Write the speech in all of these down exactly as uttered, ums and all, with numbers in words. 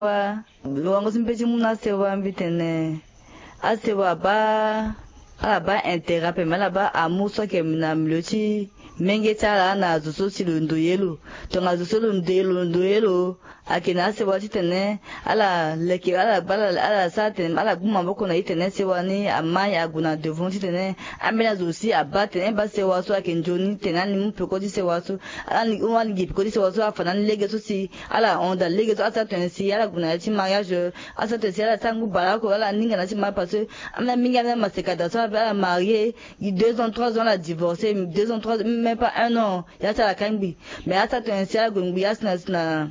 wa wango simpechi muna sewa mbitene asewa ba ala ba interape mala ba amuso ke na mlochi menge tala na zuso silundo yelo tonga zuso lundo yelo lundo yelo akina asewa titene ala leki ala bala ala satene ala guma boko na itene sewa ni amaya aguna devon titene amena zusi abate ba sewa so akenjoni tenani mpeko di sewa so ala ni wani gipeko di sewa so afana lege so si ala onda lege so asa tene si ala guna ti mariage asa tene si ala sangu balako ala ninga na si ma parce amena minga na masekada so ala marié deux ans trois ans la divorcé deux ans trois même pas un an ya sa la kambi mais asa tene si ala gungbi asna na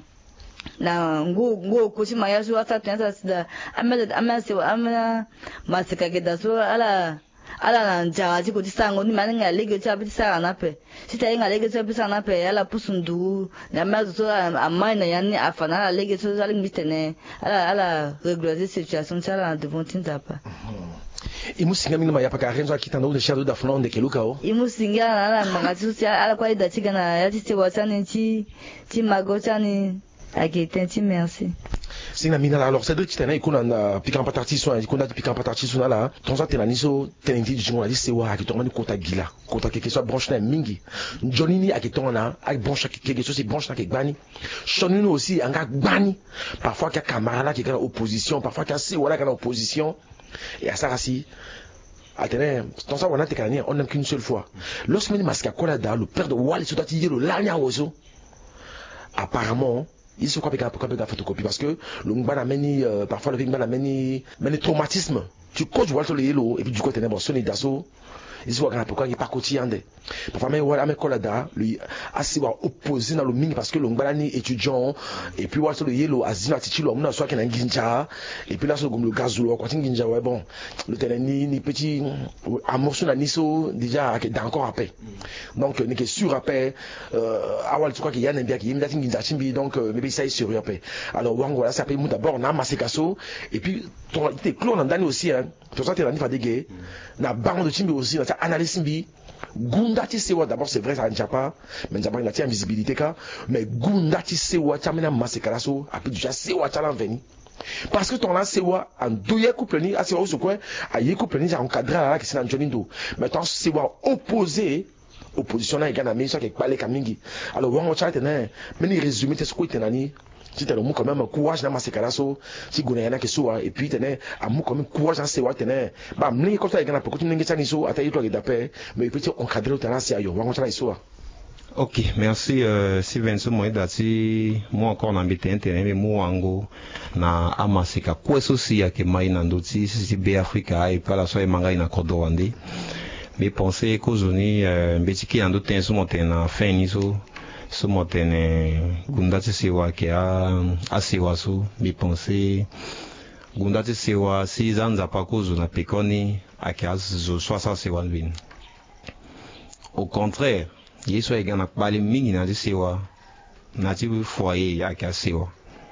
na ngo ngo kuchi mariage asa tene sa sida amena amena se amena masekada so ala ala na njaji ko tisango ni maninga lege cha bitisa na pe sita inga lege cha bitisa na pe ala pusundu na mazo so amana yani afana ala lege so ala mitene ala ala régulariser situation ça là devant tinzapa imusinga mingi ma yapaka renzo akitanda ule shadow da fnonde keluka o imusinga ala magatu ala kwa ida tigana yati se watani ti ti magota ni akitenti merci sina mina alors c'est de titana ikuna na pikam patati so ikuna pikam patati so là tonza tena niso tenenti jingo ali sewa akitonga ni kota gila kota keke so branche na mingi Johnny ni akitonga na ak branche keke so si branche na ke gbani Shonini aussi anga gbani parfois qu'il y a camarade qui est en opposition parfois qu'il y a sewa qui est en opposition et à ça aussi Atene, dans ça on a tekani on n'aime qu'une seule fois lorsque meni maska kola da le père de Wally so tati yelo lanya ozo apparemment il se croit qu'il y a photocopie parce que le Mbana meni parfois le Mbana meni meni traumatisme tu coaches Wally sur le yellow et puis du côté n'est bon sonné d'assaut il se voit quand pourquoi il pas quotidien parfois mais Wally avec Kolada lui assez opposé dans le ming parce que le Mbana ni étudiant et puis Wally sur le yellow azina titilo on a soit qu'il y a un ginja et puis là sur comme le gazulo quoi tin ginja ouais bon le terrain ni ni petit amour sur la niso déjà encore après donc n'est que sûr après euh Wally tu crois qu'il y a un bien qui me dit ginja chimbi donc mais ça est sûr après alors wango là ça peut d'abord na masekaso et puis ton t'es clone dans aussi hein tout ça t'es là ni fatigué na bande de chimbi aussi analyse simbi gunda ti sewa d'abord c'est vrai ça ne tient pas mais d'abord il a une visibilité ka mais gunda ti sewa chamina masekaraso après déjà sewa chalan veni parce que ton là sewa en deux couple ni a sewa sur quoi a y couple ni j'ai encadré là qui c'est dans Johnny Do maintenant sewa opposé opposition na igana mais ça qui parler kamingi alors wango chat tena mais ni résumé c'est ce que tenani si t'as le mot quand même courage na masekaraso si guna yana kesoa et puis tenait à mot quand même courage na sewa tenait ba mlingi comme ça igana poko ningi tsani so ata yito gidape mais petit encadré au terrain c'est ayo wango chat isoa. Ok, merci euh, Sylvain Somoy dati moi encore na mbite internet mais moi wango na amaseka kweso si ya ke mai na ndoti si be Africa et pas la soie manga ina kodowandi mais penser kozoni euh, mbetiki ando tenso motena fin niso so motene gundati sewa ke a asewa so mi penser gundati sewa si zanza pa kozo na pekoni akiaz zo soixante sewa win au contraire yeso e gana bali mingi na sewa na ti foyer akiaz sewa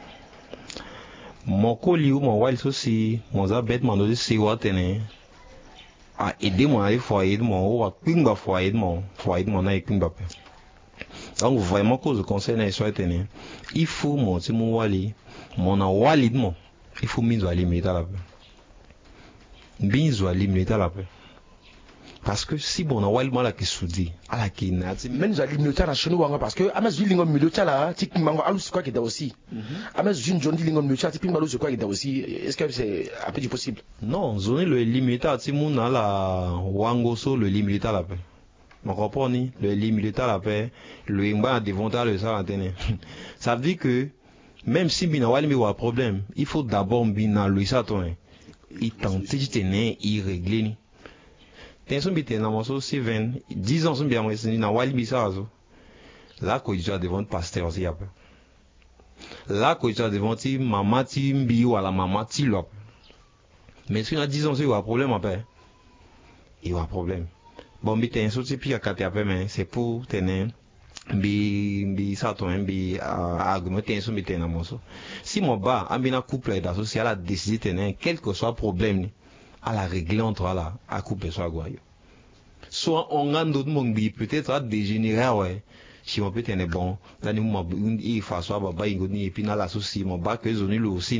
moko liu mo wal so si mo za bet mando sewa tene a aider mon aller foyer mon ou pingba foyer mon foyer mon na pingba pe donc vraiment cause conseil na soit tene il faut mon ti mon wali mon wali mon il faut mizo ali limiter la pe mizo ali limiter la pe parce que si bon na wali mala ki soudi ala ki na ti men zo ali limiter la chenu wanga parce que amaz lingo milota la ti mango alu quoi qui da aussi amaz june jondi lingo milota ti pingba lu quoi qui da aussi est-ce que c'est un peu du possible non zone le limiter ti mon na la wango so le limiter la pe on comprend ni le limiter la paix le imba devant le ça antenne ça veut dire que même si bina wali mi wa problème il faut d'abord bina lui ça toi il tente de tenir il régler ni tension bite na mo so seven dix ans bien moi c'est na wali mi ça là ko déjà devant pasteur aussi après là ko déjà devant ti maman ti mbi wala maman ti lo mais si on a dix ans c'est un problème après il y a un problème bon bi ten so ti pi akate après mais c'est pour tenir bi bi ça toi bi argument ten so bi ten na mo so si mon ba ambina couple da social a décidé tenir quel que soit problème ni à la régler entre là à couple soit goyo soit on a d'autres mon bi peut-être à dégénérer ouais si mon peut-être bon dani mo i fa so ba ba ingoni et puis na la souci mon ba que zoni le aussi